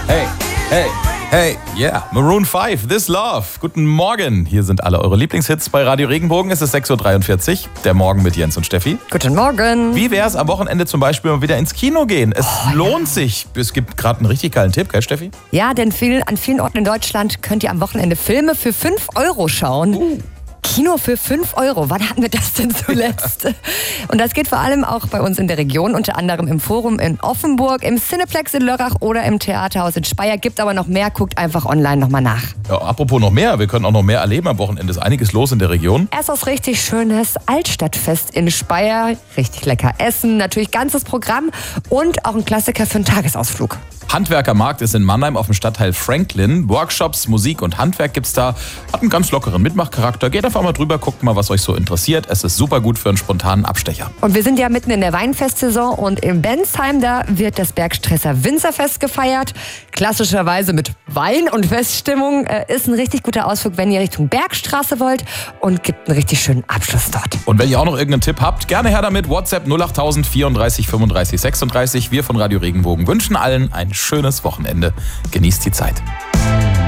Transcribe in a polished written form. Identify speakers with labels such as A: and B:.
A: Hey, hey, hey, yeah, Maroon 5, This Love. Guten Morgen, hier sind alle eure Lieblingshits bei Radio Regenbogen. Es ist 6.43 Uhr, der Morgen mit Jens und Steffi.
B: Guten Morgen.
A: Wie wäre es am Wochenende zum Beispiel mal wieder ins Kino gehen? Es lohnt sich. Es gibt gerade einen richtig geilen Tipp, gell Steffi?
B: Ja, denn an vielen Orten in Deutschland könnt ihr am Wochenende Filme für 5 Euro schauen. Kino für 5 Euro. Wann hatten wir das denn zuletzt? Und das geht vor allem auch bei uns in der Region, unter anderem im Forum in Offenburg, im Cineplex in Lörrach oder im Theaterhaus in Speyer. Gibt aber noch mehr, guckt einfach online nochmal nach.
A: Ja, apropos noch mehr, wir können auch noch mehr erleben am Wochenende. Ist einiges los in der Region.
B: Erst was richtig schönes Altstadtfest in Speyer. Richtig lecker essen, natürlich ganzes Programm und auch ein Klassiker für einen Tagesausflug.
A: Handwerkermarkt ist in Mannheim auf dem Stadtteil Franklin. Workshops, Musik und Handwerk gibt's da. Hat einen ganz lockeren Mitmachcharakter. Geht einfach mal drüber, guckt mal, was euch so interessiert. Es ist super gut für einen spontanen Abstecher.
B: Und wir sind ja mitten in der Weinfestsaison und in Bensheim, da wird das Bergstresser Winzerfest gefeiert. Klassischerweise mit Wein und Feststimmung. Ist ein richtig guter Ausflug, wenn ihr Richtung Bergstraße wollt und gibt einen richtig schönen Abschluss dort.
A: Und wenn ihr auch noch irgendeinen Tipp habt, gerne her damit. WhatsApp 08000 34 35 36. Wir von Radio Regenbogen wünschen allen ein schönes Wochenende. Genießt die Zeit.